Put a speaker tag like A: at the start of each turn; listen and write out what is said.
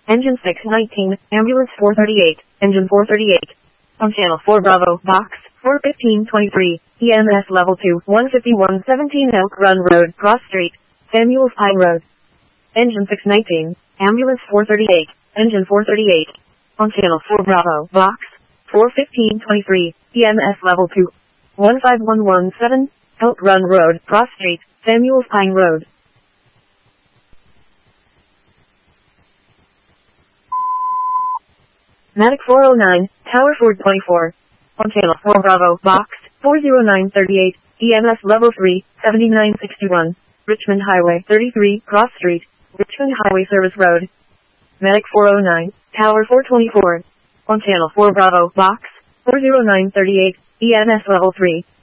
A: Engine 619, Ambulance 438, Engine 438. On Channel 4 Bravo, Box 41523, EMS Level 2, 15117 Elk Run Road, Cross Street, Samuels Pine Road. Engine 619, Ambulance 438, Engine 438. On Channel 4 Bravo, Box 41523, EMS Level 2, 15117, Elk Run Road, Cross Street, Samuels Pine Road. Medic 409, Tower 424. On Channel 4 Bravo, Box 40938, EMS Level 3, 7961, Richmond Highway 33, Cross Street, Richmond Highway Service Road. Medic 409, Tower 424. On Channel 4 Bravo, Box 40938, EMS Level 3,